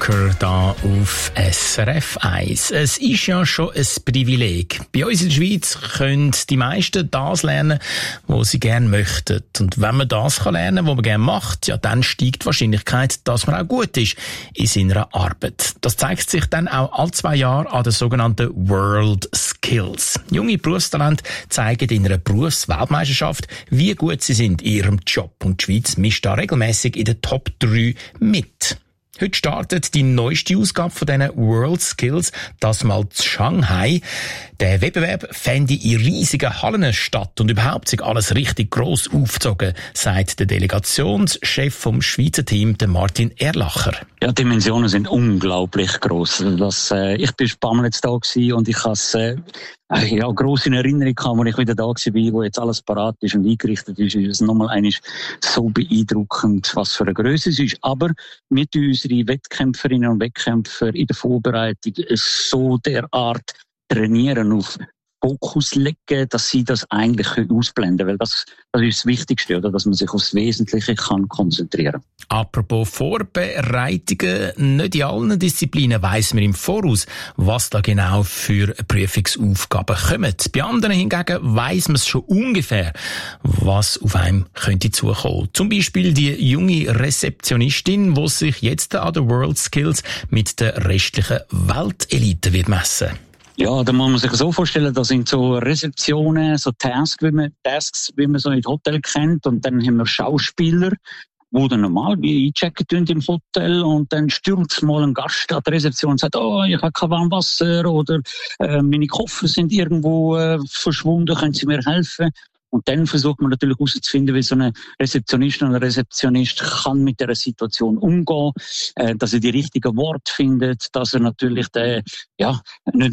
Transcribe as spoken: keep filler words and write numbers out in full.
Walker da auf S R F eins. Es ist ja schon ein Privileg. Bei uns in der Schweiz können die meisten das lernen, was sie gerne möchten. Und wenn man das lernen kann, was man gerne macht, ja, dann steigt die Wahrscheinlichkeit, dass man auch gut ist in seiner Arbeit. Das zeigt sich dann auch alle zwei Jahre an den sogenannten World Skills. Junge Berufstalente zeigen in einer Berufsweltmeisterschaft, wie gut sie sind in ihrem Job. Und die Schweiz mischt da regelmäßig in den Top drei mit. Heute startet die neueste Ausgabe von diesen World Skills, das mal zu Shanghai. Der Wettbewerb fände in riesigen Hallen statt und überhaupt sich alles richtig gross aufgezogen, sagt der Delegationschef vom Schweizer Team, der Martin Erlacher. Ja, die Dimensionen sind unglaublich gross. Das, äh, ich bin ein paar Mal jetzt da gewesen und ich habe es äh, ja, gross in Erinnerung gehabt, als ich wieder da war, wo jetzt alles parat ist und eingerichtet ist, ist es nochmal einmal so beeindruckend, was für eine Größe es ist. Aber mit unseren Wettkämpferinnen und Wettkämpfern in der Vorbereitung so derart trainieren, auf Fokus legen, dass sie das eigentlich ausblenden können. Weil das, das ist das Wichtigste, oder? Dass man sich aufs Wesentliche kann konzentrieren. Apropos Vorbereitungen, nicht in allen Disziplinen weiss man im Voraus, was da genau für Prüfungsaufgaben kommen. Bei anderen hingegen weiss man es schon ungefähr, was auf einem könnte zukommen. Zum Beispiel die junge Rezeptionistin, die sich jetzt an den World Skills mit der restlichen Weltelite wird messen. Ja, da muss man sich so vorstellen, das sind so Rezeptionen, so Tasks, wie man, Tasks, wie man so in Hotel kennt. Und dann haben wir Schauspieler, die dann normal wie einchecken im Hotel und dann stürzt mal ein Gast an der Rezeption und sagt, oh, ich habe kein warmes Wasser oder äh, meine Koffer sind irgendwo äh, verschwunden, können Sie mir helfen? Und dann versucht man natürlich herauszufinden, wie so eine Rezeptionistin oder Rezeptionist kann mit dieser Situation umgehen, äh, dass er die richtigen Worte findet, dass er natürlich den, ja, nicht